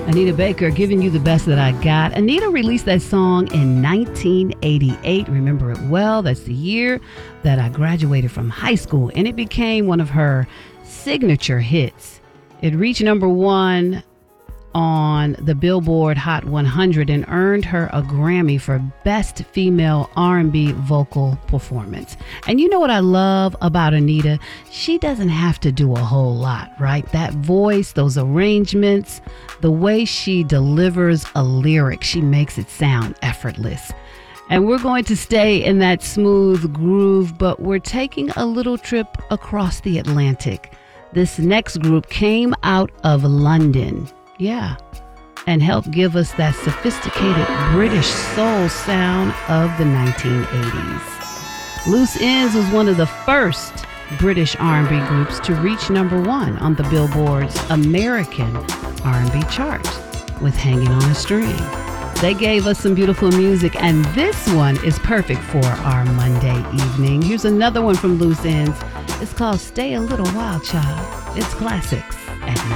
Anita Baker giving you the best that I got. Anita released that song in 1988. Remember it well. That's the year that I graduated from high school, and it became one of her signature hits. It reached number one on the Billboard Hot 100 and earned her a Grammy for Best Female R&B Vocal Performance. And you know what I love about Anita? She doesn't have to do a whole lot, right? That voice, those arrangements, the way she delivers a lyric, she makes it sound effortless. And we're going to stay in that smooth groove, but we're taking a little trip across the Atlantic. This next group came out of London. Yeah, and helped give us that sophisticated British soul sound of the 1980s. Loose Ends was one of the first British R&B groups to reach number one on the Billboard's American R&B chart with Hanging on a String. They gave us some beautiful music, and this one is perfect for our Monday evening. Here's another one from Loose Ends. It's called Stay a Little While, Child. It's classics at night.